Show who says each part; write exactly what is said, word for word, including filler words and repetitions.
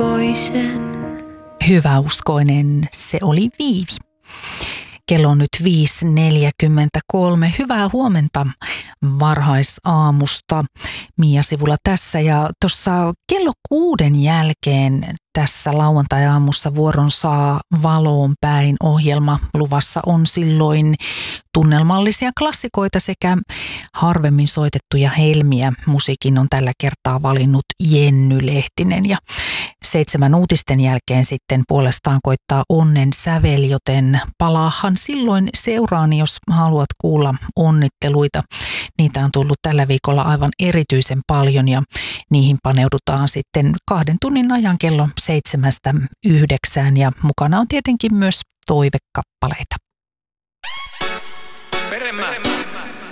Speaker 1: uskoisen.
Speaker 2: Hyväuskoinen, se oli Viivi. Kello on nyt viisi neljäkymmentäkolme. Hyvää huomenta varhaisaamusta. Mia Sivula tässä, ja tuossa kello kuuden jälkeen tässä lauantai-aamussa vuoron saa Valoon päin -ohjelma. Luvassa on silloin tunnelmallisia klassikoita sekä harvemmin soitettuja helmiä. Musiikin on tällä kertaa valinnut Jenny Lehtinen, ja seitsemän uutisten jälkeen sitten puolestaan koittaa Onnen sävel, joten palaahan silloin seuraani, jos haluat kuulla onnitteluita. Niitä on tullut tällä viikolla aivan erityisen paljon, ja niihin paneudutaan sitten kahden tunnin ajan kello seitsemästä yhdeksään, ja mukana on tietenkin myös toivekappaleita.
Speaker 3: Peremä.